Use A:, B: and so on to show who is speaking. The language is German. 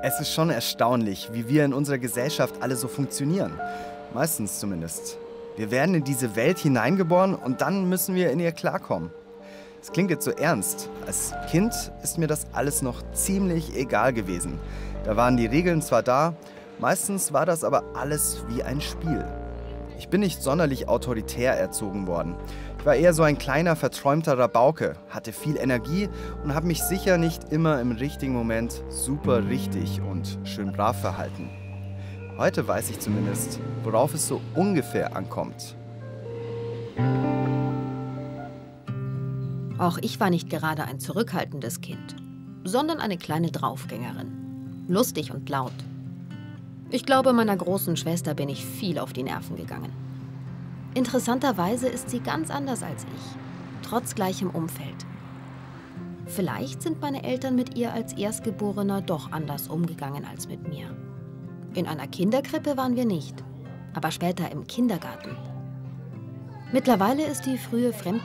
A: Es ist schon erstaunlich, wie wir in unserer Gesellschaft alle so funktionieren. Meistens zumindest. Wir werden in diese Welt hineingeboren und dann müssen wir in ihr klarkommen. Es klingt jetzt so ernst. Als Kind ist mir das alles noch ziemlich egal gewesen. Da waren die Regeln zwar da, meistens war das aber alles wie ein Spiel. Ich bin nicht sonderlich autoritär erzogen worden. Ich war eher so ein kleiner, verträumter Rabauke, hatte viel Energie und habe mich sicher nicht immer im richtigen Moment super richtig und schön brav verhalten. Heute weiß ich zumindest, worauf es so ungefähr ankommt.
B: Auch ich war nicht gerade ein zurückhaltendes Kind, sondern eine kleine Draufgängerin. Lustig und laut. Ich glaube, meiner großen Schwester bin ich viel auf die Nerven gegangen. Interessanterweise ist sie ganz anders als ich, trotz gleichem Umfeld. Vielleicht sind meine Eltern mit ihr als Erstgeborener doch anders umgegangen als mit mir. In einer Kinderkrippe waren wir nicht, aber später im Kindergarten. Mittlerweile ist die frühe